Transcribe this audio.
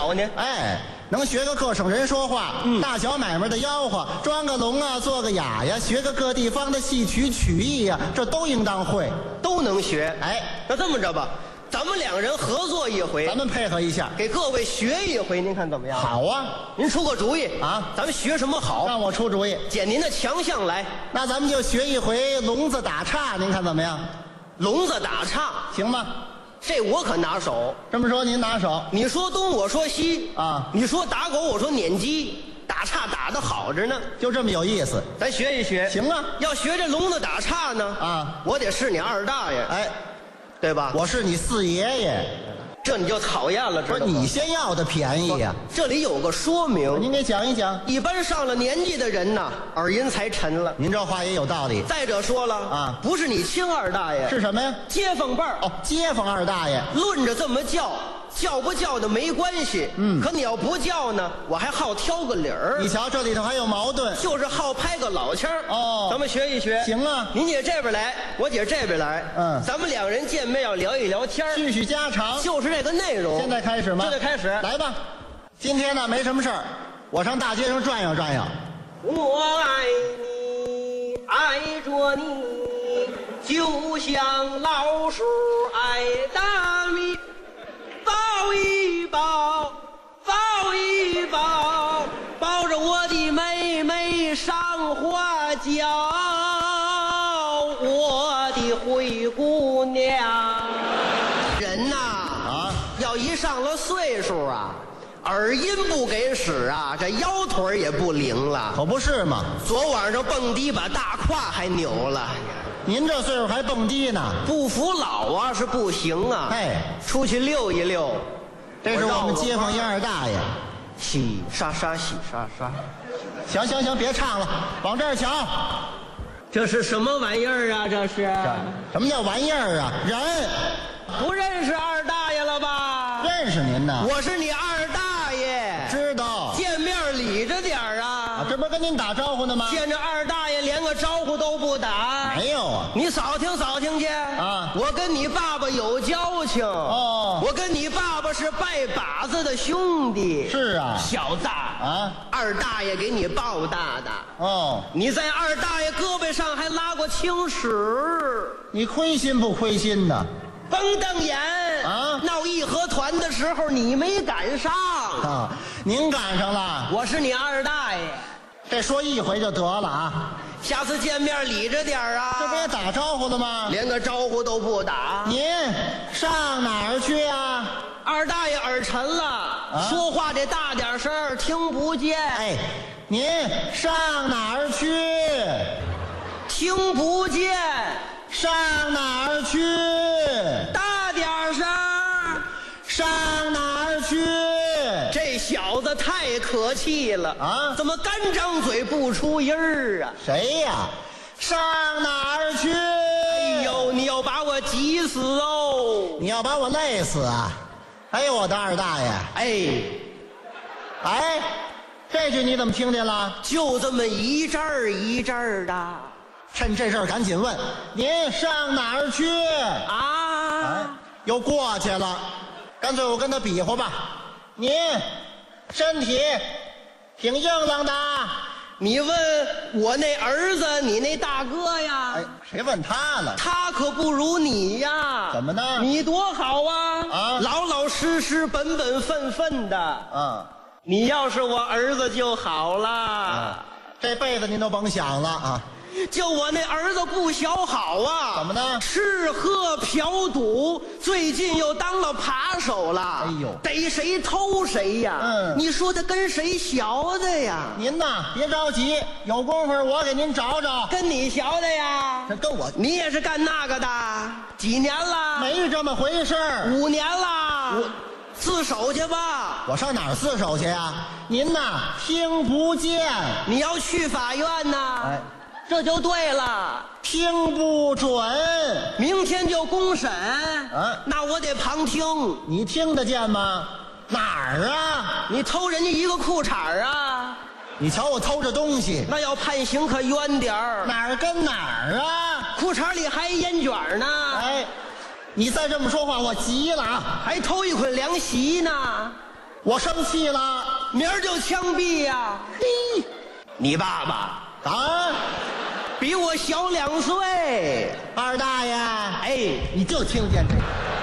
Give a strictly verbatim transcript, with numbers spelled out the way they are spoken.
小呢？ 哎，能学个各省人说话，嗯，大小买卖的吆喝，装个聋啊，做个哑呀，学个各地方的戏曲曲艺呀，这都应当会， 都能学。 哎， 那这么着吧，咱们两人合作一回， 咱们配合一下， 给各位学一回，您看怎么样？ 好啊， 您出个主意啊， 咱们学什么好？ 让我出主意， 捡您的强项来。 那咱们就学一回聋子打岔，您看怎么样？ 聋子打岔行吗？ 这我可拿手。 这么说您拿手， 你说东我说西啊， 你说打狗我说撵鸡，打岔打得好着呢， 就这么有意思。 咱学一学。 行啊， 要学这聋子打岔呢啊， 我得是你二大爷， 哎， 对吧？ 我是你四爷爷， 这你就讨厌了，知道吗？ 不是你先要的便宜呀、 这里有个说明， 您给讲一讲。 一般上了年纪的人呐，耳音才沉了。 您这话也有道理。 再者说了啊， 不是你亲二大爷， 是什么呀？ 街坊辈儿。 哦，街坊二大爷。 论着这么叫，叫不叫的没关系。嗯，可你要不叫呢，我还好挑个理儿。 你瞧，这里头还有矛盾。 就是好拍个老腔儿。 哦， 咱们学一学。 行啊， 您姐这边来，我姐这边来。 嗯， 咱们两人见面要聊一聊天儿， 叙叙家常， 就是这个内容。 现在开始吗？ 现在开始， 来吧。今天呢没什么事儿，我上大街上转悠转悠。 我爱你，爱着你，就像老鼠爱大米。抱一抱，抱一抱，抱着我的妹妹上花轿，我的灰姑娘。人呐，啊，要一上了岁数啊，耳音不给使啊，这腰腿也不灵了。 可不是嘛， 昨晚上蹦迪把大胯还扭了。 您这岁数还蹦迪呢？ 不服老啊是不行啊。 哎， 出去溜一溜。 这是我们街坊一二大爷。 洗刷刷，洗刷刷。 行行行，别唱了，往这儿瞧。 这是什么玩意儿啊？这是？ 什么叫玩意儿啊？人。 不认识二大爷了吧？ 认识您呢。 我是你二大爷。 知道。 见面礼着点儿啊。 啊，这不是跟您打招呼呢吗？ 见着二大爷连个招呼都不打。 没有啊。 你扫听扫听去啊！ 我跟你爸爸有交情哦。 我跟你爸爸是拜把子的兄弟。 是啊。 小子啊， 二大爷给你抱大的。 哦。 你在二大爷胳膊上还拉过青史。 你亏心不亏心呢？ 甭瞪眼啊！ 闹义和团的时候你没赶上啊，您赶上了。 我是你二大爷。 这说一回就得了啊， 下次见面理着点啊。 这不也打招呼了吗？ 连个招呼都不打。 您上哪儿去啊？ 二大爷耳沉了，啊，说话得大点声，听不见。 哎，您上哪儿去？ 听不见。 上哪儿去？ 大点声。 上哪儿去？ 这小子太可气了啊！ 怎么干张嘴不出音儿啊？ 谁呀？上哪儿去？ 哎呦，你要把我急死哦！ 你要把我累死啊！哎呦，我的二大爷！ 哎， 哎，这句你怎么听见了？ 就这么一阵儿一阵儿的。 趁这事儿赶紧问，您上哪儿去啊？ 哎，又过去了，干脆我跟他比划吧。您身体挺硬朗的。 你问我那儿子，你那大哥呀？ 哎，谁问他了？ 他可不如你呀。 怎么呢？ 你多好啊！ 啊， 老老实实、本本分分的。 啊， 你要是我儿子就好了。 啊，这辈子您都甭想了啊！ 就我那儿子不小好啊！ 怎么呢？ 吃喝嫖赌，最近又当了扒手了。 哎呦， 逮谁偷谁呀！ 嗯， 你说他跟谁学的呀？ 您呐，别着急，有功夫我给您找找。 跟你学的呀？ 这跟我， 你也是干那个的？几年了？ 没这么回事儿。 五年了。 我自首去吧。 我上哪儿自首去呀？您呐，听不见。 你要去法院呐？ 哎。 这就对了， 听不准， 明天就公审。 啊， 那我得旁听。 你听得见吗？哪儿啊？ 你偷人家一个裤衩啊？ 你瞧我偷着东西， 那要判刑可冤点儿。 哪儿跟哪儿啊？ 裤衩里还烟卷呢。 哎，你再这么说话，我急了啊！ 还偷一捆凉席呢。 我生气了。 明儿就枪毙呀！ 嘿， 你爸爸啊， 比我小两岁。 二大爷， 哎， 你就听见这个。